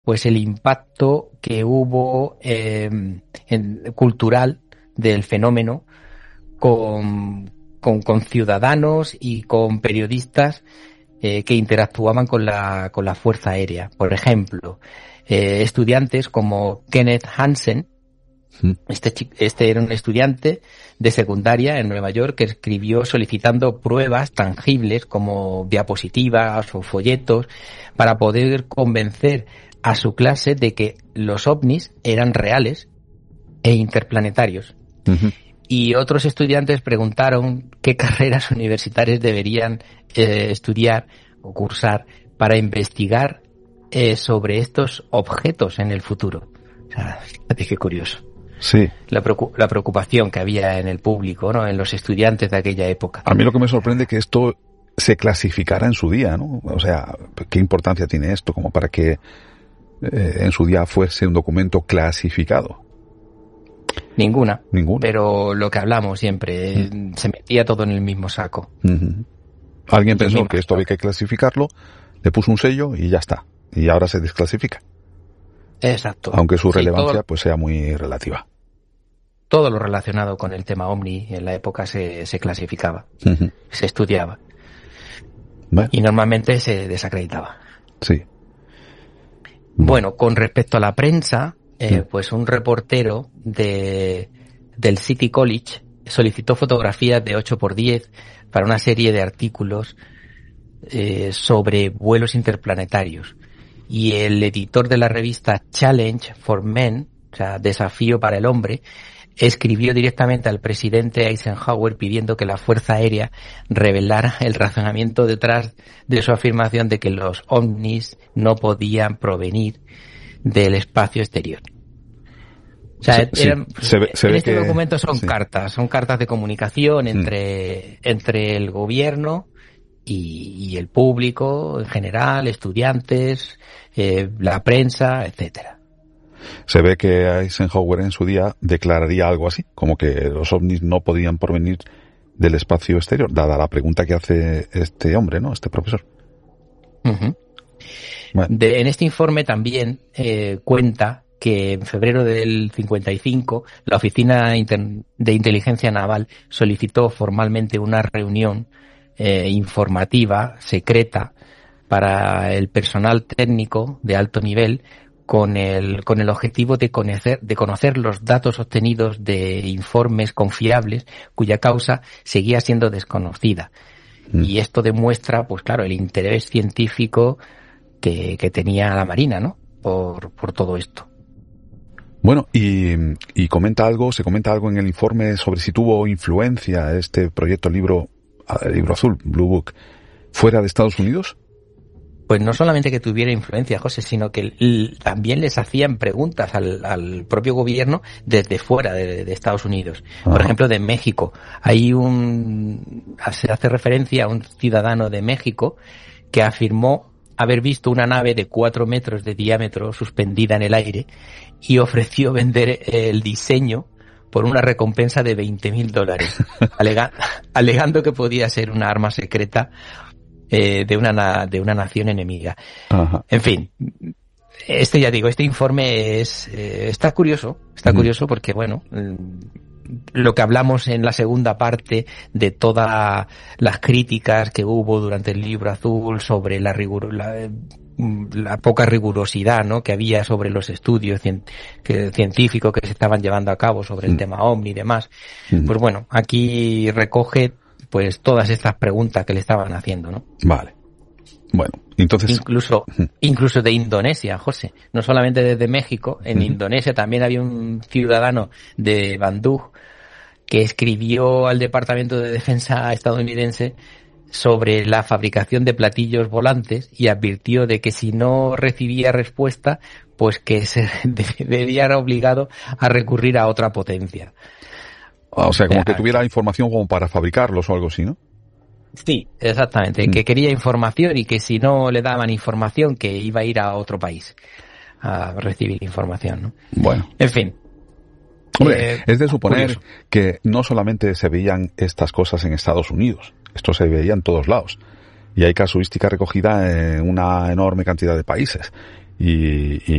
pues el impacto que hubo cultural del fenómeno con ciudadanos y con periodistas que interactuaban con la Fuerza Aérea. Por ejemplo, estudiantes como Kenneth Hansen. Este era un estudiante de secundaria en Nueva York que escribió solicitando pruebas tangibles como diapositivas o folletos para poder convencer a su clase de que los ovnis eran reales e interplanetarios. Uh-huh. Y otros estudiantes preguntaron qué carreras universitarias deberían estudiar o cursar para investigar sobre estos objetos en el futuro. O sea, fíjate qué curioso. Sí. La preocupación que había en el público, ¿no? En los estudiantes de aquella época. A mí lo que me sorprende es que esto se clasificara en su día, ¿no? O sea, ¿qué importancia tiene esto como para que en su día fuese un documento clasificado? Ninguna. Ninguna. Pero lo que hablamos siempre, se metía todo en el mismo saco. Uh-huh. Alguien pensó que esto había que clasificarlo, le puso un sello y ya está. Y ahora se desclasifica. Exacto. Aunque su relevancia pues sea muy relativa. Todo lo relacionado con el tema OVNI en la época se clasificaba, uh-huh. Se estudiaba. Bueno. Y normalmente se desacreditaba. Sí. Bueno, con respecto a la prensa, pues un reportero del City College solicitó fotografías de 8x10 para una serie de artículos sobre vuelos interplanetarios. Y el editor de la revista Challenge for Men, o sea, Desafío para el Hombre, escribió directamente al presidente Eisenhower pidiendo que la Fuerza Aérea revelara el razonamiento detrás de su afirmación de que los ovnis no podían provenir del espacio exterior. O sea, en este documento son cartas de comunicación entre el gobierno y el público en general, estudiantes, la prensa, etcétera. Se ve que Eisenhower en su día declararía algo así, como que los ovnis no podían provenir del espacio exterior, dada la pregunta que hace este hombre, ¿no? Este profesor. Uh-huh. Bueno. En este informe también cuenta que en febrero del 55 la Oficina de Inteligencia Naval solicitó formalmente una reunión informativa secreta para el personal técnico de alto nivel con el objetivo de conocer los datos obtenidos de informes confiables cuya causa seguía siendo desconocida. Y esto demuestra, pues claro, el interés científico que tenía la Marina, ¿no? Por todo esto. Bueno, y se comenta algo en el informe sobre si tuvo influencia este proyecto libro azul, Blue Book, fuera de Estados Unidos. Pues no solamente que tuviera influencia, José, sino que también les hacían preguntas al propio gobierno desde fuera de Estados Unidos. Por Ajá. ejemplo, de México. Se hace referencia a un ciudadano de México que afirmó haber visto una nave de 4 metros de diámetro suspendida en el aire y ofreció vender el diseño por una recompensa de $20,000, alegando que podía ser una arma secreta de una nación enemiga. Ajá. En fin, este informe está curioso porque, bueno, lo que hablamos en la segunda parte de todas las críticas que hubo durante el libro azul sobre la poca rigurosidad, ¿no?, que había sobre los estudios científicos que se estaban llevando a cabo sobre el tema OVNI y demás. Pues bueno, aquí recoge pues todas estas preguntas que le estaban haciendo, ¿no? Vale. Bueno, entonces... Incluso de Indonesia, José. No solamente desde México, en Indonesia también había un ciudadano de Bandung que escribió al Departamento de Defensa estadounidense sobre la fabricación de platillos volantes y advirtió de que si no recibía respuesta, pues que se vería obligado a recurrir a otra potencia. O sea, como que tuviera información como para fabricarlos o algo así, ¿no? Sí, exactamente, que quería información y que si no le daban información que iba a ir a otro país a recibir información, ¿no? Bueno. En fin. Hombre, es de suponer curioso. que no solamente se veían estas cosas en Estados Unidos, esto se veía en todos lados. Y hay casuística recogida en una enorme cantidad de países. Y